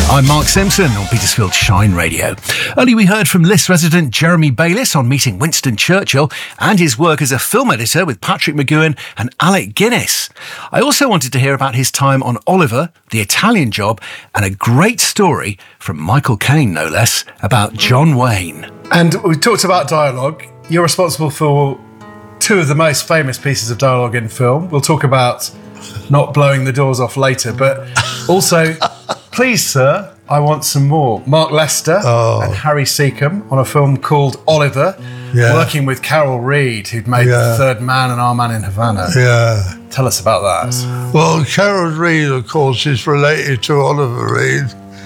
I'm Mark Simpson on Petersfield Shine Radio. Earlier we heard from List resident Jeremy Bayliss on meeting Winston Churchill and his work as a film editor with Patrick McGoohan and Alec Guinness. I also wanted to hear about his time on Oliver, The Italian Job, and a great story from Michael Caine, no less, about John Wayne. And we talked about dialogue. You're responsible for two of the most famous pieces of dialogue in film. We'll talk about not blowing the doors off later, but also... Please, sir, I want some more. Mark Lester and Harry Seacombe on a film called Oliver, working with Carol Reed, who'd made The Third Man and Our Man in Havana. Yeah. Tell us about that. Well, Carol Reed, of course, is related to Oliver Reed,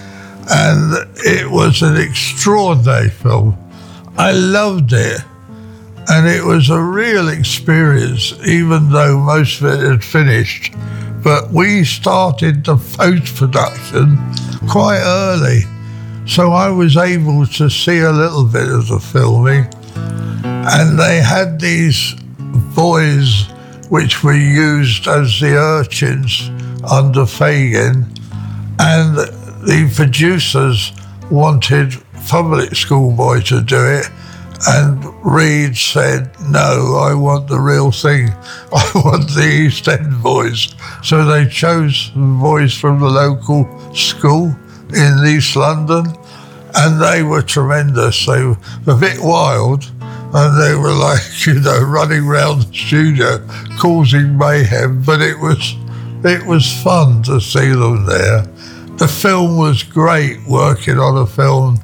and it was an extraordinary film. I loved it, and it was a real experience, even though most of it had finished. But we started the post-production quite early, so I was able to see a little bit of the filming. And they had these boys which were used as the urchins under Fagin, and the producers wanted public school boy to do it. And Reed said, no, I want the real thing. I want the East End boys. So they chose the boys from the local school in East London, and they were tremendous. They were a bit wild, and they were like, running around the studio causing mayhem, but it was fun to see them there. The film was great, working on a film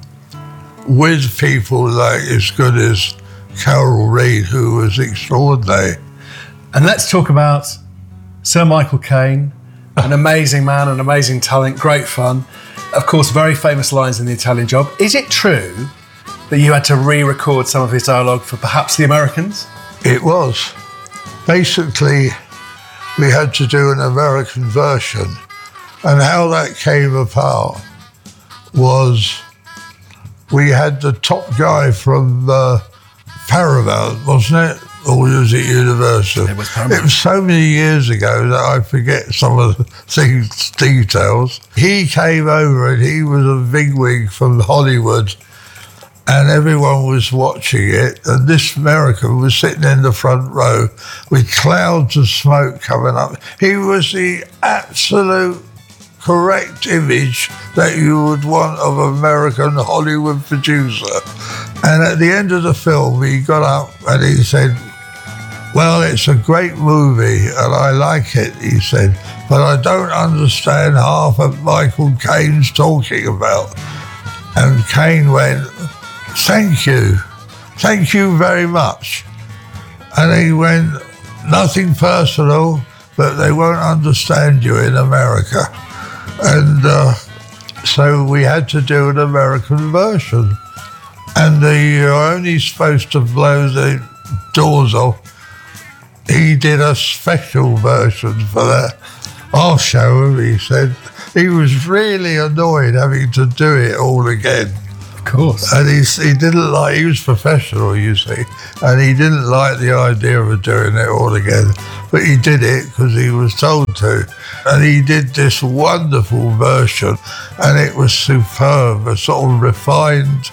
with people like as good as Carol Reed, who was extraordinary. And let's talk about Sir Michael Caine, an amazing man, an amazing talent, great fun. Of course, very famous lines in The Italian Job. Is it true that you had to re-record some of his dialogue for perhaps the Americans? It was. Basically, we had to do an American version. And how that came apart was... we had the top guy from Paramount, wasn't it? Or was it Universal? It was Paramount. It was so many years ago that I forget some of the details. He came over and he was a bigwig from Hollywood, and everyone was watching it. And this American was sitting in the front row with clouds of smoke coming up. He was the absolute correct image that you would want of an American Hollywood producer. And at the end of the film, he got up and he said, well, it's a great movie and I like it, he said, but I don't understand half of Michael Caine's talking about. And Caine went, thank you very much. And he went, nothing personal, but they won't understand you in America. And so we had to do an American version. And you're only supposed to blow the doors off. He did a special version for that. I'll show him, he said. He was really annoyed having to do it all again. Of course. And he didn't like, he was professional, you see, and he didn't like the idea of doing it all again. But he did it because he was told to. And he did this wonderful version, and it was superb, a sort of refined,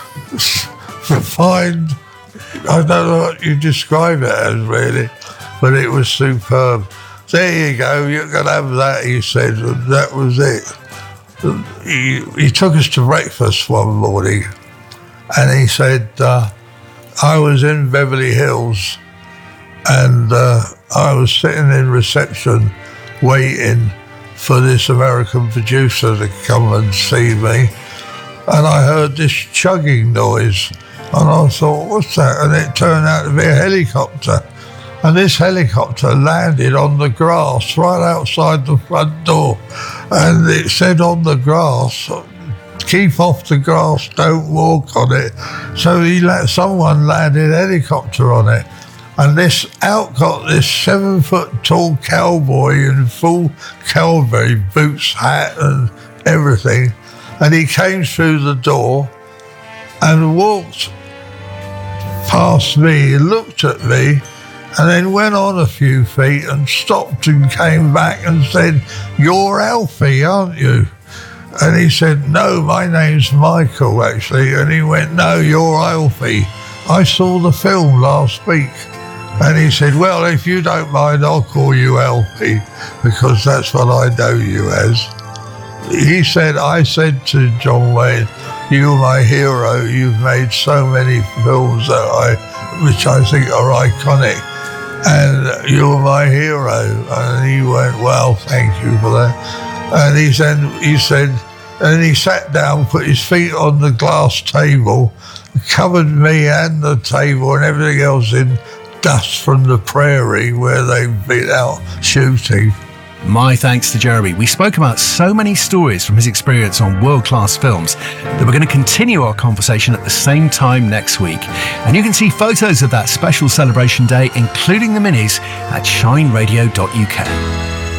I don't know what you describe it as really, but it was superb. There you go, you can have that, he said, and that was it. He took us to breakfast one morning, and he said, I was in Beverly Hills, and I was sitting in reception waiting for this American producer to come and see me, and I heard this chugging noise, and I thought, what's that? And it turned out to be a helicopter. And this helicopter landed on the grass right outside the front door. And it said on the grass, keep off the grass, don't walk on it. So someone landed a helicopter on it. And out got this 7-foot-tall cowboy in full cowboy boots, hat and everything. And he came through the door and walked past me, looked at me, and then went on a few feet and stopped and came back and said, you're Alfie, aren't you? And he said, no, my name's Michael, actually. And he went, no, you're Alfie. I saw the film last week. And he said, well, if you don't mind, I'll call you Alfie, because that's what I know you as. He said, I said to John Wayne, you're my hero. You've made so many films which I think are iconic. And you're my hero. And he went, well, thank you for that. And he said, and he sat down, put his feet on the glass table, covered me and the table and everything else in dust from the prairie where they've been out shooting. My thanks to Jeremy. We spoke about so many stories from his experience on world-class films that we're going to continue our conversation at the same time next week. And you can see photos of that special celebration day, including the minis, at shineradio.uk.